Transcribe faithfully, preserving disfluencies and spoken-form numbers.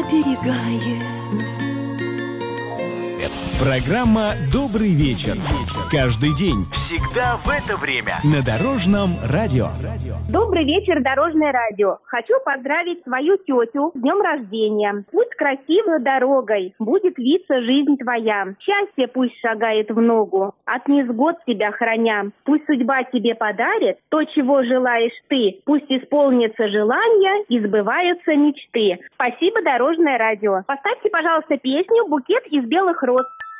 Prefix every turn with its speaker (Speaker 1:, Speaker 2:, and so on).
Speaker 1: оберегает.
Speaker 2: Программа «Добрый вечер». Каждый день, всегда в это время на Дорожном радио.
Speaker 3: Добрый вечер, Дорожное радио. Хочу поздравить свою тетю с днем рождения. Пусть красивой дорогой будет виться жизнь твоя. Счастье пусть шагает в ногу, от невзгод тебя храня. Пусть судьба тебе подарит то, чего желаешь ты. Пусть исполнится желания и сбываются мечты. Спасибо, Дорожное радио. Поставьте, пожалуйста, песню «Букет из белых роз».